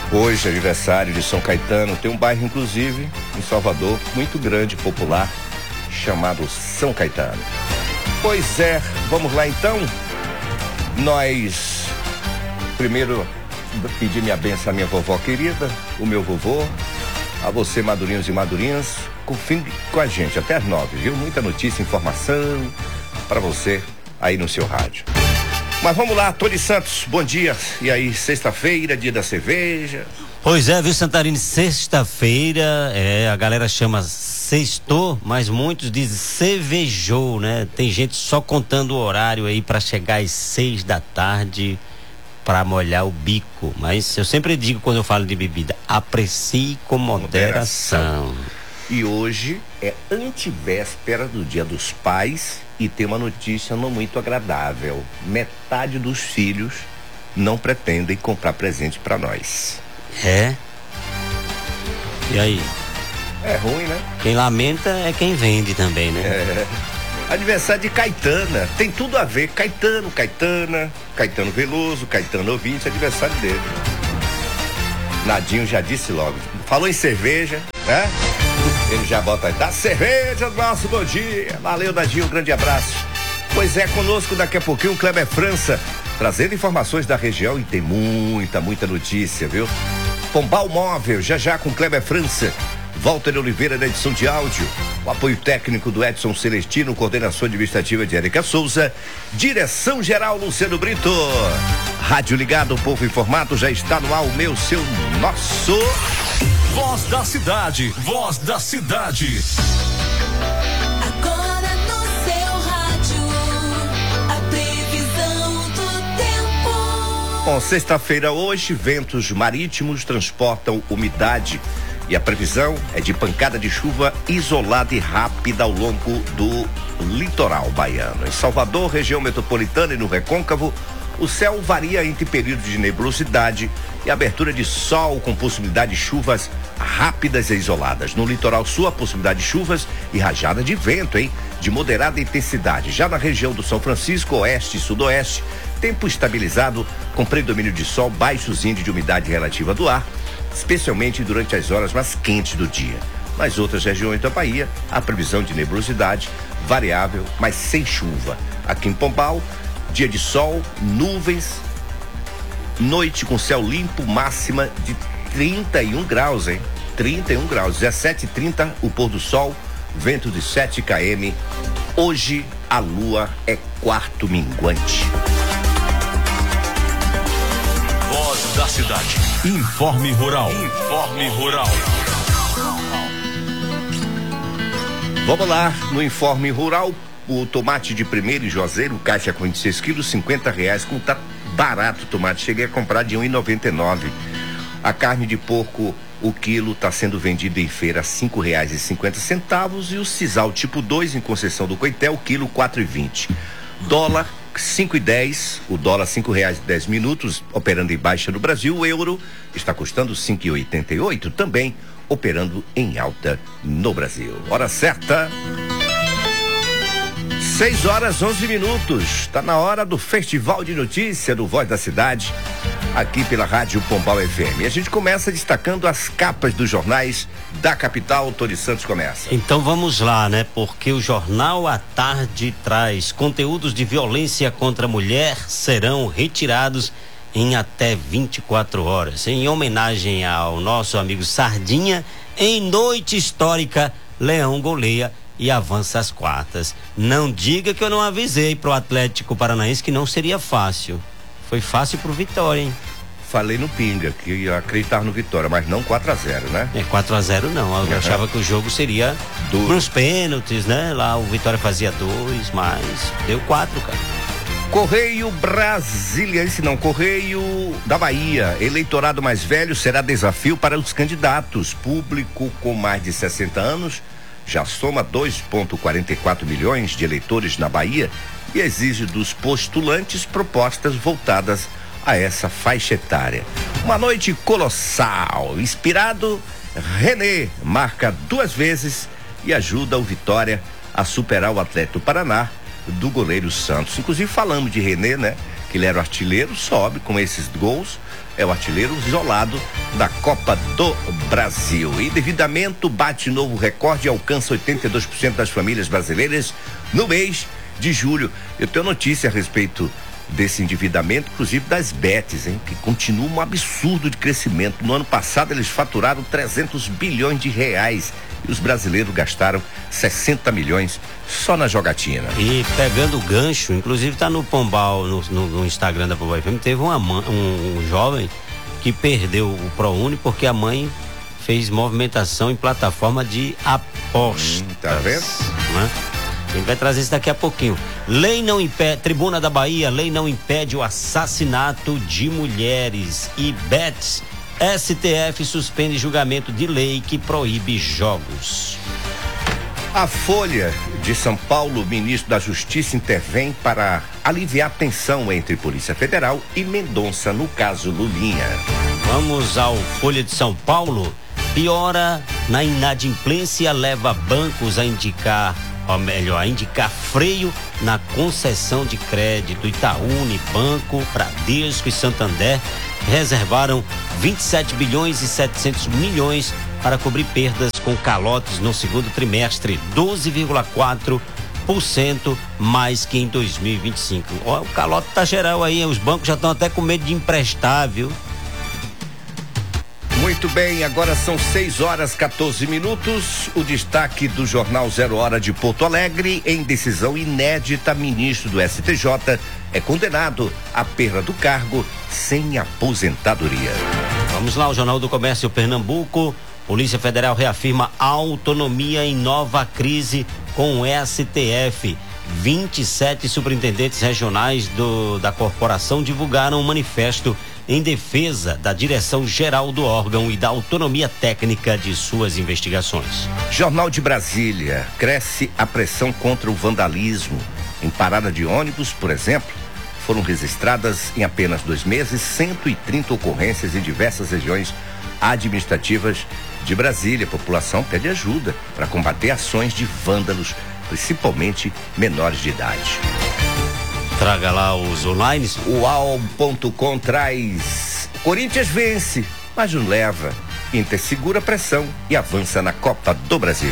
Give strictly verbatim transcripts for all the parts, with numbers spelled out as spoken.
Hoje é aniversário de São Caetano. Tem um bairro, inclusive, em Salvador, muito grande, popular, chamado São Caetano. Pois é, vamos lá então. Nós, primeiro, pedir minha bênção à minha vovó querida, o meu vovô, a você, madurinhos e madurinhas, confie com a gente até às nove, viu? Muita notícia, informação para você aí no seu rádio. Mas vamos lá, Tony Santos, bom dia. E aí, sexta-feira, dia da cerveja. Pois é, viu, Santarine, sexta-feira, é, a galera chama sextou, mas muitos dizem cervejou, né? Tem gente só contando o horário aí para chegar às seis da tarde para molhar o bico. Mas eu sempre digo quando eu falo de bebida, aprecie com moderação. moderação. E hoje é antivéspera do Dia dos Pais e tem uma notícia não muito agradável. Metade dos filhos não pretendem comprar presente para nós. É? E aí? É ruim, né? Quem lamenta é quem vende também, né? É. Aniversário de Caetana, tem tudo a ver. Caetano, Caetana, Caetano Veloso, Caetano ouvinte, aniversário dele. Nadinho já disse logo. Falou em cerveja, né? Ele já bota aí, dá cerveja do nosso bom dia. Valeu, Nadinho, um grande abraço. Pois é, conosco daqui a pouquinho o Kleber França, trazendo informações da região e tem muita, muita notícia, viu? Pombal Móvel, já já com Kleber França. Walter Oliveira na edição de áudio, o apoio técnico do Edson Celestino, coordenação administrativa de Érica Souza, direção geral Luciano Brito. Rádio ligado, o povo informado, já está no ar o meu, seu, nosso... Voz da cidade, voz da cidade. Agora no seu rádio, a previsão do tempo. Bom, sexta-feira hoje, ventos marítimos transportam umidade. E a previsão é de pancada de chuva isolada e rápida ao longo do litoral baiano. Em Salvador, região metropolitana e no Recôncavo, o céu varia entre períodos de nebulosidade e abertura de sol com possibilidade de chuvas rápidas e isoladas. No litoral sul, a possibilidade de chuvas e rajada de vento, hein? De moderada intensidade. Já na região do São Francisco, oeste e sudoeste, tempo estabilizado com predomínio de sol, baixos índices de umidade relativa do ar, especialmente durante as horas mais quentes do dia. Nas outras regiões da Bahia, a previsão de nebulosidade variável, mas sem chuva. Aqui em Pombal, dia de sol, nuvens, noite com céu limpo, máxima de trinta e um graus, hein? trinta e um graus, dezessete e trinta, o pôr do sol, vento de sete quilômetros. Hoje a lua é quarto minguante. Voz da cidade. Informe Rural. Informe Rural. Vamos lá, no Informe Rural, o tomate de primeiro e Juazeiro, caixa com vinte e seis quilos, cinquenta reais, como tá barato o tomate, cheguei a comprar de um real e noventa e nove centavos. A carne de porco, o quilo está sendo vendido em feira a cinco reais e cinquenta centavos e o sisal tipo dois em Conceição do Coité, o quilo quatro reais e vinte centavos. Dólar cinco e dez, o dólar cinco reais e dez minutos, operando em baixa no Brasil. O euro está custando cinco e oitenta e oito, também operando em alta no Brasil. Hora certa, seis horas onze minutos. Está na hora do Festival de Notícia do Voz da Cidade, aqui pela Rádio Pombal F M. E a gente começa destacando as capas dos jornais da capital. Tony Santos começa. Então vamos lá, né? Porque o Jornal à Tarde traz conteúdos de violência contra a mulher serão retirados em até vinte e quatro horas. Em homenagem ao nosso amigo Sardinha, em noite histórica, Leão goleia e avança às quartas. Não diga que eu não avisei pro Atlético Paranaense que não seria fácil. Foi fácil pro Vitória, hein? Falei no Pinga que ia acreditar no Vitória, mas não quatro a zero, né? É, quatro a zero não. Eu uhum. achava que o jogo seria duro. Nos pênaltis, né? Lá o Vitória fazia dois, mas deu quatro, cara. Correio Brasiliense, não, Correio da Bahia. Eleitorado mais velho será desafio para os candidatos. Público com mais de sessenta anos já soma dois vírgula quarenta e quatro milhões de eleitores na Bahia e exige dos postulantes propostas voltadas a essa faixa etária. Uma noite colossal. Inspirado, René marca duas vezes e ajuda o Vitória a superar o Atlético Paraná do goleiro Santos. Inclusive falamos de René, né? que ele era o artilheiro, sobe com esses gols. É o artilheiro isolado da Copa do Brasil. Endividamento bate novo recorde e alcança oitenta e dois por cento das famílias brasileiras no mês de julho. Eu tenho notícia a respeito desse endividamento, inclusive das bets, hein, que continua um absurdo de crescimento. No ano passado eles faturaram trezentos bilhões de reais e os brasileiros gastaram sessenta milhões só na jogatina. E pegando o gancho, inclusive tá no Pombal, no, no, no Instagram da Pombal F M, teve uma, um, um jovem que perdeu o ProUni porque a mãe fez movimentação em plataforma de apostas. Hum, tá vendo? Né? A gente vai trazer isso daqui a pouquinho. Lei não impede, Tribuna da Bahia, lei não impede o assassinato de mulheres. E Bets, S T F suspende julgamento de lei que proíbe jogos. A Folha de São Paulo, o ministro da Justiça intervém para aliviar a tensão entre Polícia Federal e Mendonça no caso Lulinha. Vamos ao Folha de São Paulo. Piora na inadimplência leva bancos a indicar, ou melhor, a indicar freio na concessão de crédito. Itaú, Unibanco, Bradesco e Santander reservaram vinte e sete bilhões e setecentos milhões para cobrir perdas com calotes no segundo trimestre, doze vírgula quatro por cento mais que em dois mil e vinte e cinco. Ó, o calote tá geral aí, os bancos já estão até com medo de emprestar, viu? Muito bem, agora são seis horas e quatorze minutos. O destaque do Jornal Zero Hora de Porto Alegre: em decisão inédita, ministro do S T J é condenado à perda do cargo sem aposentadoria. Vamos lá, o Jornal do Comércio Pernambuco. Polícia Federal reafirma autonomia em nova crise com o S T F. vinte e sete superintendentes regionais do, da corporação divulgaram um manifesto em defesa da direção-geral do órgão e da autonomia técnica de suas investigações. Jornal de Brasília: cresce a pressão contra o vandalismo. Em parada de ônibus, por exemplo, foram registradas em apenas dois meses cento e trinta ocorrências em diversas regiões administrativas de Brasília. A população pede ajuda para combater ações de vândalos, principalmente menores de idade. Traga lá os online. O U O L ponto com traz: Corinthians vence, mas não leva. Inter segura a pressão e avança na Copa do Brasil.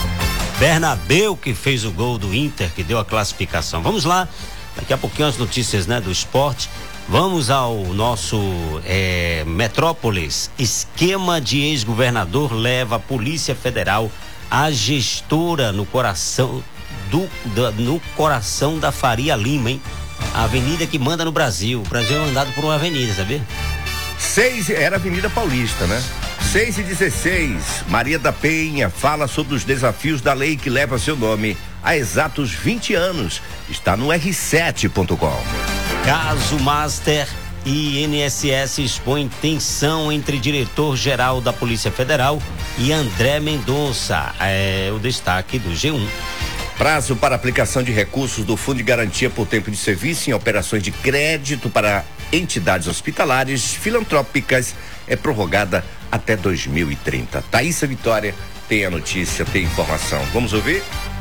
Bernabéu que fez o gol do Inter, que deu a classificação. Vamos lá, daqui a pouquinho as notícias, né, do esporte. Vamos ao nosso é, Metrópolis. Esquema de ex-governador leva a Polícia Federal à gestora no coração do, do no coração da Faria Lima, hein? A avenida que manda no Brasil. O Brasil é mandado por uma avenida, sabia? Seis, era Avenida Paulista, né? seis e dezesseis, Maria da Penha fala sobre os desafios da lei que leva seu nome há exatos vinte anos. Está no R sete ponto com. Caso Master e I N S S expõe tensão entre diretor-geral da Polícia Federal e André Mendonça. É o destaque do G um. Prazo para aplicação de recursos do Fundo de Garantia por Tempo de Serviço em operações de crédito para entidades hospitalares filantrópicas é prorrogada até dois mil e trinta. Thaísa Vitória tem a notícia, tem a informação. Vamos ouvir?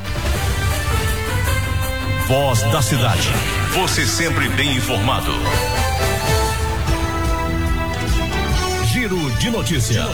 Voz da Cidade. Você sempre bem informado. Giro de notícias.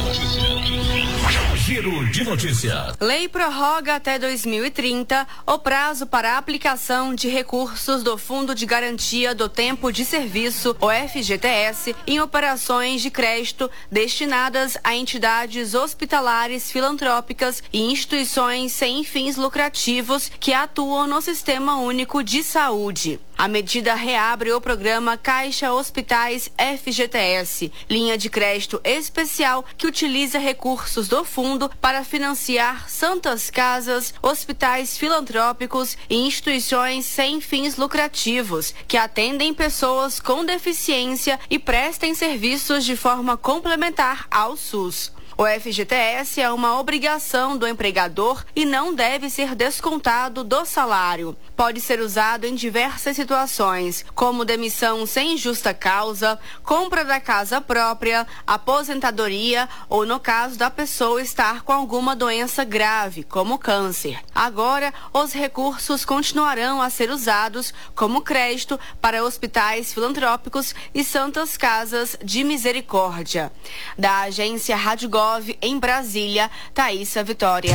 Giro de notícias. Lei prorroga até dois mil e trinta o prazo para a aplicação de recursos do Fundo de Garantia do Tempo de Serviço, o F G T S, em operações de crédito destinadas a entidades hospitalares filantrópicas e instituições sem fins lucrativos que atuam no Sistema Único de Saúde. A medida reabre o programa Caixa Hospitais F G T S, linha de crédito especial que utiliza recursos do fundo para financiar santas casas, hospitais filantrópicos e instituições sem fins lucrativos que atendem pessoas com deficiência e prestem serviços de forma complementar ao SUS. O F G T S é uma obrigação do empregador e não deve ser descontado do salário. Pode ser usado em diversas situações, como demissão sem justa causa, compra da casa própria, aposentadoria ou no caso da pessoa estar com alguma doença grave, como câncer. Agora, os recursos continuarão a ser usados como crédito para hospitais filantrópicos e santas casas de misericórdia. Da agência Rádio Gov em Brasília, Thaísa Vitória.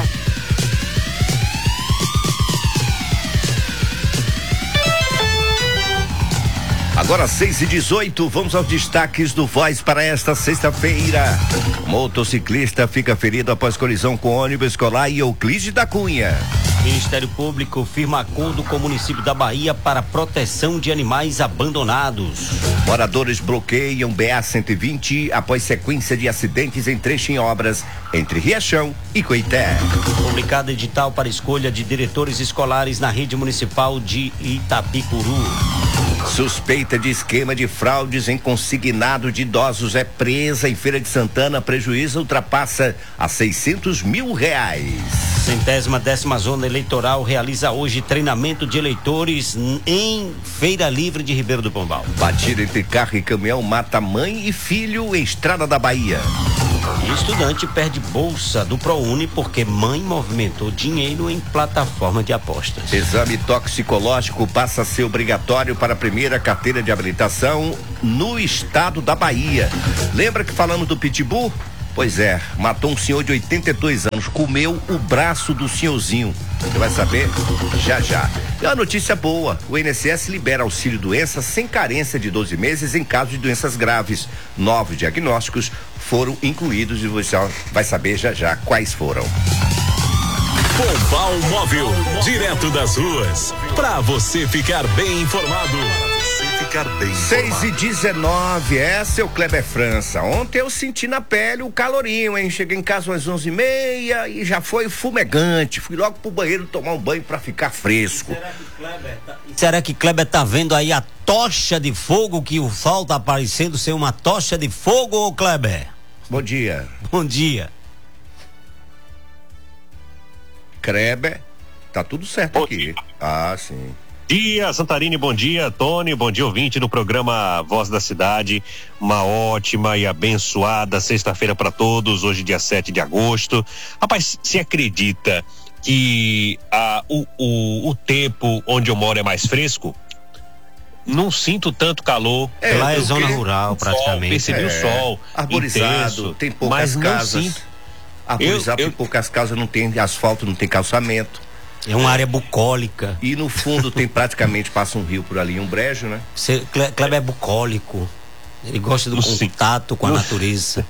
Agora seis e dezoito, vamos aos destaques do Voz para esta sexta-feira. Motociclista fica ferido após colisão com ônibus escolar em Euclides da Cunha. Ministério Público firma acordo com o município da Bahia para proteção de animais abandonados. Moradores bloqueiam B A cento e vinte após sequência de acidentes em trecho em obras entre Riachão e Coité. Publicado edital para escolha de diretores escolares na rede municipal de Itapicuru. Suspeita de esquema de fraudes em consignado de idosos é presa em Feira de Santana. Prejuízo ultrapassa a seiscentos mil reais. Centésima décima zona eleitoral realiza hoje treinamento de eleitores em Feira Livre de Ribeiro do Pombal. Batida entre carro e caminhão mata mãe e filho em Estrada da Bahia. E estudante perde bolsa do ProUni porque mãe movimentou dinheiro em plataforma de apostas. Exame toxicológico passa a ser obrigatório para a primeira carteira de habilitação no estado da Bahia. Lembra que falamos do Pitbull? Pois é, matou um senhor de oitenta e dois anos, comeu o braço do senhorzinho. Você vai saber já já. E uma notícia boa, o I N S S libera auxílio doença sem carência de doze meses em caso de doenças graves. Novos diagnósticos foram incluídos e você vai saber já já quais foram. Pombal Móvel, direto das ruas, pra você ficar bem informado. Ficar bem seis e dezenove, é seu Kleber França. Ontem eu senti na pele o calorinho, hein? Cheguei em casa às onze e meia e já foi fumegante. Fui logo pro banheiro tomar um banho pra ficar fresco. Será que Kleber tá, será que Kleber tá vendo aí a tocha de fogo que o sol tá aparecendo ser uma tocha de fogo, ô Kleber? Bom dia. Bom dia. Kleber, tá tudo certo Bom aqui. Dia. Ah, sim. Dia, Santarini, bom dia, Tony, bom dia, ouvinte do programa Voz da Cidade. Uma ótima e abençoada sexta-feira para todos, hoje dia sete de agosto. Rapaz, se acredita que ah, o, o, o tempo onde eu moro é mais fresco? Não sinto tanto calor. É, lá é zona que... rural, praticamente. Percebi é, o sol. Arborizado, intenso, tem poucas mas casas. Não sinto. Arborizado, eu, eu... tem poucas casas, não tem asfalto, não tem calçamento. É uma área bucólica. E no fundo tem praticamente, passa um rio por ali, um brejo, né? Cê, Kleber é bucólico. Ele gosta do Sim. contato com a natureza.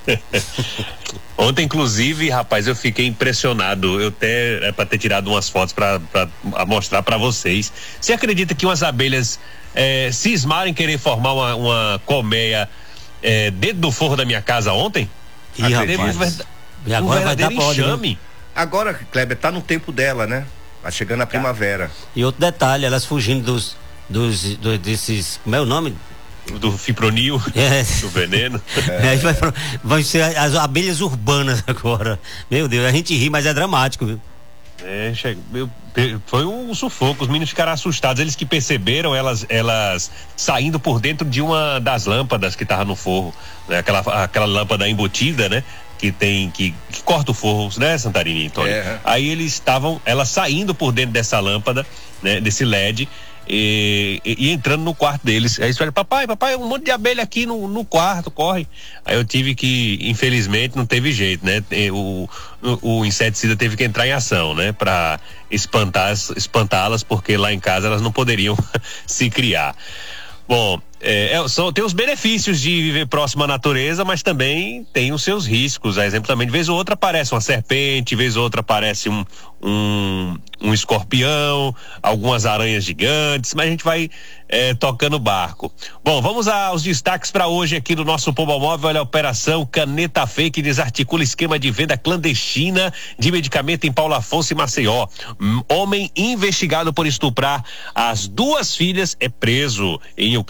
Ontem, inclusive, rapaz, eu fiquei impressionado. Eu até é para ter tirado umas fotos para mostrar para vocês. Você acredita que umas abelhas é, cismaram em querer formar uma, uma colmeia é, dentro do forro da minha casa ontem? Ih, rapaz. E agora um vai dar pra enxame. Agora, Kleber, tá no tempo dela, né? Tá chegando a primavera. E outro detalhe, elas fugindo dos, dos, dos desses, como é o nome? Do fipronil, é. do veneno. É. Vai, vai ser as abelhas urbanas agora. Meu Deus, a gente ri, mas é dramático, viu? É, che... eu... foi um sufoco, os meninos ficaram assustados, eles que perceberam elas, elas saindo por dentro de uma das lâmpadas que tava no forro, né? Aquela, aquela lâmpada embutida, né? Que tem, que, que corta o forro, né, Santarini e Antônio? É. Aí eles estavam, elas saindo por dentro dessa lâmpada, né, desse L E D, e, e, e entrando no quarto deles. Aí eles falaram, papai, papai, um monte de abelha aqui no, no quarto, corre. Aí eu tive que, infelizmente, não teve jeito, né? O, o, o inseticida teve que entrar em ação, né? Pra espantar, espantá-las, porque lá em casa elas não poderiam se criar. Bom, é, é, são, tem os benefícios de viver próximo à natureza, mas também tem os seus riscos. A exemplo também, de vez ou outra aparece uma serpente, de vez ou outra aparece um, um, um escorpião, algumas aranhas gigantes, mas a gente vai é, tocando o barco. Bom, vamos aos destaques para hoje aqui do nosso Pombal Móvel. Olha, a Operação Caneta Fake desarticula esquema de venda clandestina de medicamento em Paulo Afonso e Maceió. Homem investigado por estuprar as duas filhas é preso em Euclides da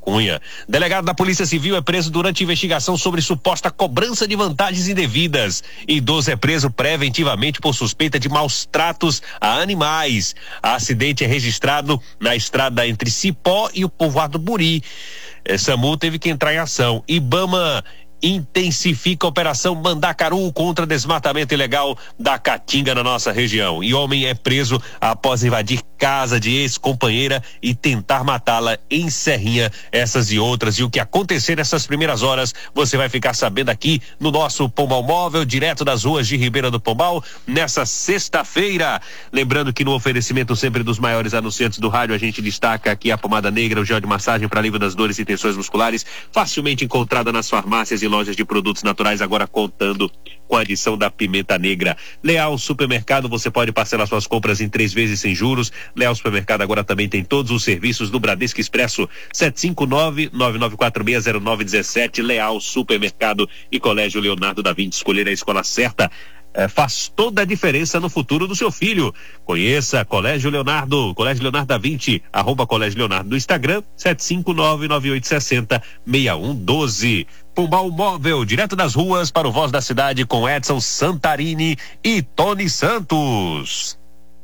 maconha. Delegado da Polícia Civil é preso durante investigação sobre suposta cobrança de vantagens indevidas. Idoso é preso preventivamente por suspeita de maus tratos a animais. Acidente é registrado na estrada entre Cipó e o povoado Buri. É, SAMU teve que entrar em ação. IBAMA intensifica a operação Mandacaru contra desmatamento ilegal da Caatinga na nossa região. E homem é preso após invadir casa de ex-companheira e tentar matá-la em Serrinha. Essas e outras e o que acontecer nessas primeiras horas, você vai ficar sabendo aqui no nosso Pombal Móvel, direto das ruas de Ribeira do Pombal, nessa sexta-feira. Lembrando que no oferecimento sempre dos maiores anunciantes do rádio, a gente destaca aqui a pomada negra, o gel de massagem para alívio das dores e tensões musculares, facilmente encontrada nas farmácias e lojas de produtos naturais, agora contando com a adição da pimenta negra. Leal Supermercado, você pode parcelar suas compras em três vezes sem juros. Leal Supermercado agora também tem todos os serviços do Bradesco Expresso. sete cinco nove, nove nove quatro seis zero nove um sete. Leal Supermercado e Colégio Leonardo da Vinci. Escolher a escola certa É, faz toda a diferença no futuro do seu filho. Conheça Colégio Leonardo, Colégio Leonardo da Vinci, arroba Colégio Leonardo no Instagram, sete cinco nove, nove oito seis zero, seis um um dois. Pombal Móvel, direto das ruas para o Voz da Cidade com Edson Santarini e Tony Santos.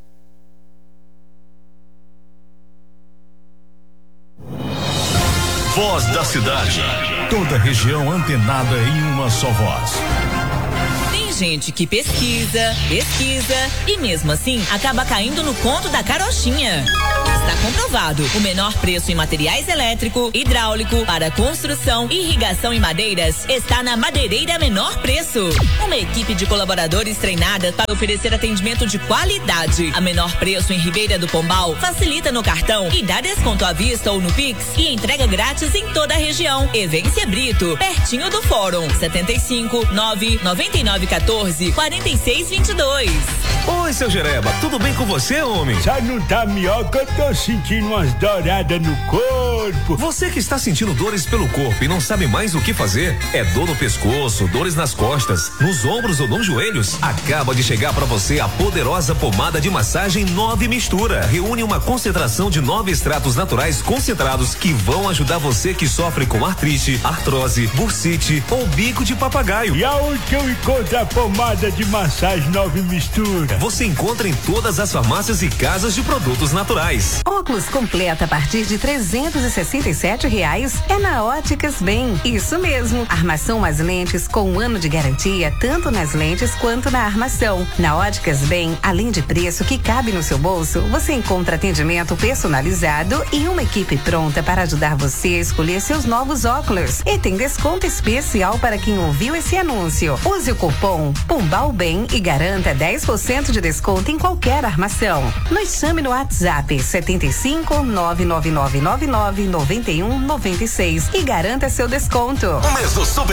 Voz da Cidade. Toda região antenada em uma só voz. Gente que pesquisa, pesquisa e mesmo assim acaba caindo no conto da carochinha. Está comprovado, o menor preço em materiais elétrico, hidráulico, para construção, irrigação e madeiras está na Madeireira Menor Preço. Uma equipe de colaboradores treinada para oferecer atendimento de qualidade. A menor preço em Ribeira do Pombal facilita no cartão e dá desconto à vista ou no Pix e entrega grátis em toda a região. Evência Brito, pertinho do Fórum, setenta e cinco, nove nove nove quatorze, quarenta e seis vinte e dois. Oi, seu Jereba, tudo bem com você, homem? Só não tá melhor que eu tô sentindo umas douradas no corpo. Você que está sentindo dores pelo corpo e não sabe mais o que fazer? É dor no pescoço, dores nas costas, nos ombros ou nos joelhos? Acaba de chegar para você a poderosa pomada de massagem Nove Mistura. Reúne uma concentração de nove extratos naturais concentrados que vão ajudar você que sofre com artrite, artrose, bursite ou bico de papagaio. E aonde que eu encontro a pomada de massagem Nove Mistura? Você encontra em todas as farmácias e casas de produtos naturais. Óculos completa a partir de trezentos e sessenta e sete reais é na Óticas Bem. Isso mesmo, armação mais lentes com um ano de garantia, tanto nas lentes quanto na armação. Na Óticas Bem, além de preço que cabe no seu bolso, você encontra atendimento personalizado e uma equipe pronta para ajudar você a escolher seus novos óculos. E tem desconto especial para quem ouviu esse anúncio. Use o cupom Pombal Bem e garanta dez por cento de desconto em qualquer armação. Nos chame no WhatsApp setenta e cinco, nove nove nove nove nove, noventa e um, noventa e seis e garanta seu desconto. O mês do Super